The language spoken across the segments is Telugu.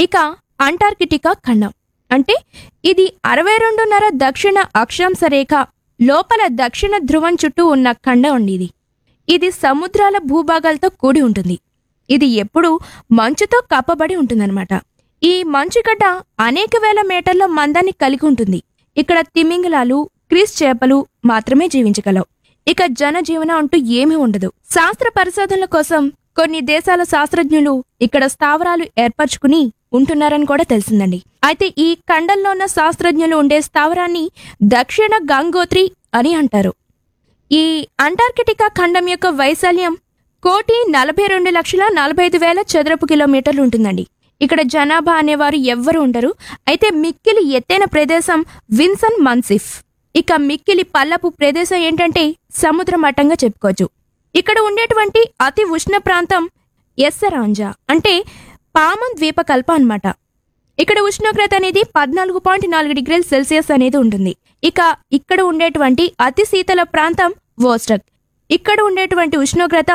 ఇక అంటార్కిటికా ఖండం అంటే ఇది 62.5 దక్షిణ అక్షాంశ రేఖ లోపల దక్షిణ ధ్రువం చుట్టూ ఉన్న ఖండం అండి ఇది సముద్రాల భూభాగాలతో కూడి ఉంటుంది. ఇది ఎప్పుడూ మంచుతో కప్పబడి ఉంటుందన్నమాట. ఈ మంచుగడ్డ అనేక వేల మీటర్ల మందాన్ని కలిగి ఉంటుంది. ఇక్కడ తిమింగలాలు, క్రిస్ చేపలు మాత్రమే జీవించగలవు. ఇక జనజీవనం అంటూ ఏమీ ఉండదు. శాస్త్ర పరిశోధనల కోసం కొన్ని దేశాల శాస్త్రజ్ఞులు ఇక్కడ స్థావరాలు ఏర్పరచుకుని ఉంటున్నారని కూడా తెలిసిందండి. అయితే ఈ ఖండంలో ఉన్న శాస్త్రజ్ఞులు ఉండే స్థావరాన్ని దక్షిణ గంగోత్రి అని అంటారు. ఈ అంటార్కిటికా ఖండం యొక్క వైశాల్యం 1,42,45,000 చదరపు కిలోమీటర్లు ఉంటుందండి. ఇక్కడ జనాభా అనేవారు ఎవ్వరూ ఉండరు. అయితే మిక్కిలి ఎత్తైన ప్రదేశం విన్సన్ మన్సిఫ్. ఇక మిక్కిలి పల్లపు ప్రదేశం ఏంటంటే సముద్ర మట్టంగా చెప్పుకోవచ్చు. ఇక్కడ ఉండేటువంటి అతి ఉష్ణ ప్రాంతం ఎస్సరాంజా అంటే పామన్ ద్వీపకల్ప అన్నమాట. ఇక్కడ ఉష్ణోగ్రత అనేది 14.4 డిగ్రీల సెల్సియస్ అనేది ఉంటుంది. ఇక ఇక్కడ ఉండేటువంటి అతి శీతల ప్రాంతం వోస్టక్. ఇక్కడ ఉండేటువంటి ఉష్ణోగ్రత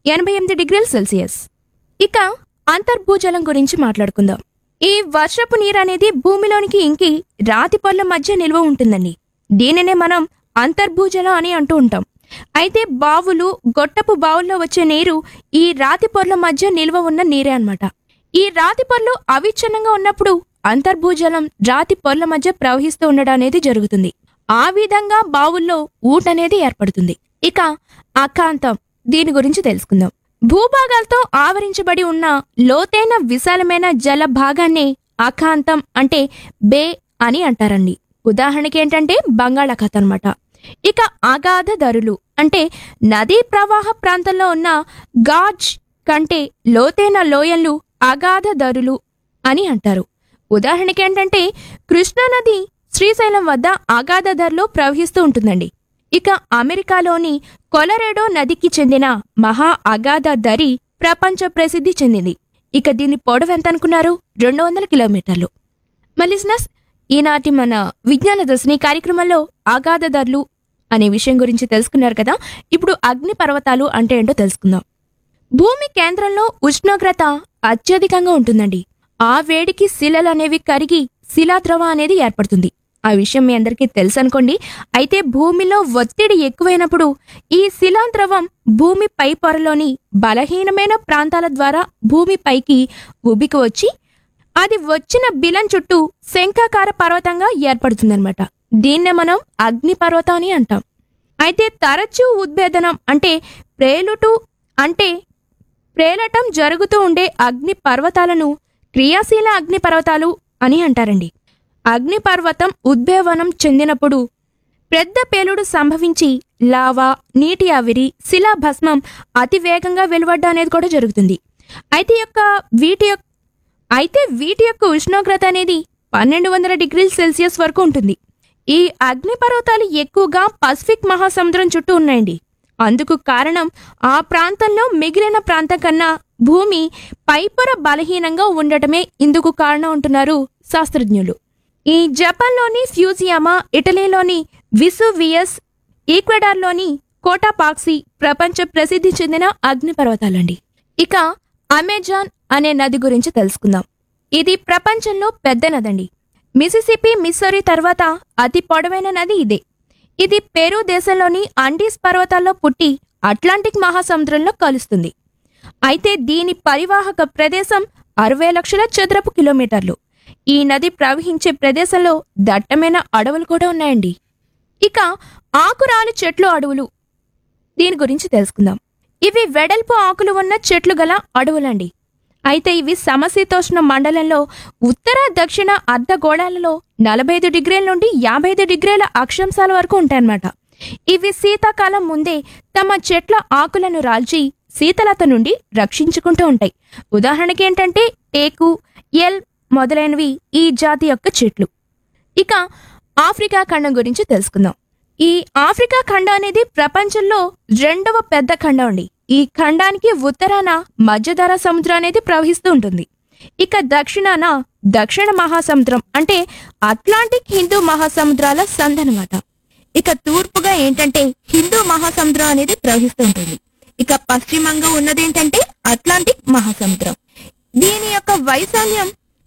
88 డిగ్రీల సెల్సియస్. ఇక అంతర్భూజలం గురించి మాట్లాడుకుందాం. ఈ వర్షపు నీరు అనేది భూమిలోనికి ఇంకి రాతి పొరల మధ్య నిల్వ ఉంటుందండి. దీనినే మనం అంతర్భూజలం అని అంటూ ఉంటాం. అయితే బావులు, గొట్టపు బావుల్లో వచ్చే నీరు ఈ రాతి పొరల మధ్య నిల్వ ఉన్న నీరే అన్నమాట. ఈ రాతి పొరలు అవిచ్ఛిన్నంగా ఉన్నప్పుడు అంతర్భూజలం రాతి పొరల మధ్య ప్రవహిస్తూ ఉండడం అనేది జరుగుతుంది. ఆ విధంగా బావుల్లో ఊటనేది ఏర్పడుతుంది. ఇక అఖాంతం, దీని గురించి తెలుసుకుందాం. భూభాగాలతో ఆవరించబడి ఉన్న లోతైన విశాలమైన జల భాగాన్ని అఖాంతం అంటే బే అని అంటారండి. ఉదాహరణకి ఏంటంటే బంగాళాఖాతం అన్నమాట. ఇక అగాధ ధరులు అంటే నదీ ప్రవాహ ప్రాంతంలో ఉన్న గాజ్ కంటే లోతైన లోయలు అగాధ ధరులు అని అంటారు. ఉదాహరణకి ఏంటంటే కృష్ణానది శ్రీశైలం వద్ద అగాధ ధరలో ప్రవహిస్తూ ఉంటుందండి. ఇక అమెరికాలోని కొలరెడో నదికి చెందిన మహా అగాధ దరి ప్రపంచ ప్రసిద్ధి చెందింది. ఇక దీని పొడవు ఎంత అనుకున్నారు? 200 కిలోమీటర్లు. మలిస్నస్, ఈనాటి మన విజ్ఞాన దర్శిని కార్యక్రమంలో అగాధ ధరలు అనే విషయం గురించి తెలుసుకున్నారు కదా. ఇప్పుడు అగ్ని పర్వతాలు అంటే ఏంటో తెలుసుకుందాం. భూమి కేంద్రంలో ఉష్ణోగ్రత అత్యధికంగా ఉంటుందండి. ఆ వేడికి శిలలు అనేవి కరిగి శిలాద్రవం అనేది ఏర్పడుతుంది. ఆ విషయం మీ అందరికీ తెలుసు అనుకోండి. అయితే భూమిలో ఒత్తిడి ఎక్కువైనప్పుడు ఈ శిలాద్రవం భూమి పై పొరలోని బలహీనమైన ప్రాంతాల ద్వారా భూమిపైకి ఉబికి వచ్చి అది వచ్చిన బిలం చుట్టూ శంఖాకార పర్వతంగా ఏర్పడుతుందన్నమాట. దీన్నే మనం అగ్ని పర్వతం అని అంటాం. అయితే తరచూ ఉద్భేదనం అంటే ప్రేలటం జరుగుతూ ఉండే అగ్ని పర్వతాలను క్రియాశీల అగ్ని పర్వతాలు అని అంటారండి. అగ్ని పర్వతం ఉద్భవనం చెందినప్పుడు పెద్ద పేలుడు సంభవించి లావా, నీటి ఆవిరి, శిలాభస్మం అతి వేగంగా వెలువడ్డం అనేది కూడా జరుగుతుంది. అయితే వీటి యొక్క ఉష్ణోగ్రత అనేది 1200 డిగ్రీల సెల్సియస్ వరకు ఉంటుంది. ఈ అగ్ని పర్వతాలు ఎక్కువగా పసిఫిక్ మహాసముద్రం చుట్టూ ఉన్నాయండి. అందుకు కారణం ఆ ప్రాంతంలో మిగిలిన ప్రాంతం కన్నా భూమి పైపొర బలహీనంగా ఉండటమే ఇందుకు కారణం అంటున్నారు శాస్త్రజ్ఞులు. ఈ జపాన్లోని ఫ్యూజియామా, ఇటలీలోని విసువియస్, ఈక్వెడార్లోని కోటాపాక్సి ప్రపంచ ప్రసిద్ధి చెందిన అగ్ని పర్వతాలండి. ఇక అమెజాన్ అనే నది గురించి తెలుసుకుందాం. ఇది ప్రపంచంలో పెద్ద నదండి. మిసిసిపి, మిస్సౌరీ తర్వాత అతి పొడవైన నది ఇదే. ఇది పెరు దేశంలోని అండీస్ పర్వతాల్లో పుట్టి అట్లాంటిక్ మహాసముద్రంలో కలుస్తుంది. అయితే దీని పరివాహక ప్రదేశం 60 లక్షల చదరపు కిలోమీటర్లు. ఈ నది ప్రవహించే ప్రదేశంలో దట్టమైన అడవులు కూడా ఉన్నాయండి. ఇక ఆకురాలు చెట్లు అడవులు, దీని గురించి తెలుసుకుందాం. ఇవి వెడల్పు ఆకులు ఉన్న చెట్లు గల అడవులండి. అయితే ఇవి సమశీతోష్ణ మండలంలో ఉత్తర దక్షిణ అర్ధగోళాలలో 45 డిగ్రీల నుండి 55 డిగ్రీల అక్షాంశాల వరకు ఉంటాయన్నమాట. ఇవి శీతాకాలం ముందే తమ చెట్ల ఆకులను రాల్చి శీతలత నుండి రక్షించుకుంటూ ఉంటాయి. ఉదాహరణకి ఏంటంటే టేకు, ఎల్ మొదలైనవి ఈ జాతి యొక్క చెట్లు. ఇక ఆఫ్రికా ఖండం గురించి తెలుసుకుందాం. ఈ ఆఫ్రికా ఖండం అనేది ప్రపంచంలో 2వ పెద్ద ఖండం అండి. ఈ ఖండానికి ఉత్తరాన మధ్యధరా సముద్రం అనేది ప్రవహిస్తూ ఉంటుంది. ఇక దక్షిణాన దక్షిణ మహాసముద్రం అంటే అట్లాంటిక్ హిందూ మహాసముద్రాల సంధనమాట. ఇక తూర్పుగా ఏంటంటే హిందూ మహాసముద్రం అనేది ప్రవహిస్తూ ఉంటుంది. ఇక పశ్చిమంగా ఉన్నదేంటంటే అట్లాంటిక్ మహాసముద్రం. దీని యొక్క వైశాల్యం